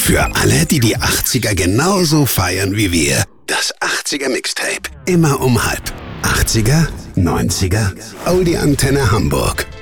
Für alle, die die 80er genauso feiern wie wir. Das 80er Mixtape. Immer um halb. 80er, 90er, Oldie Antenne Hamburg.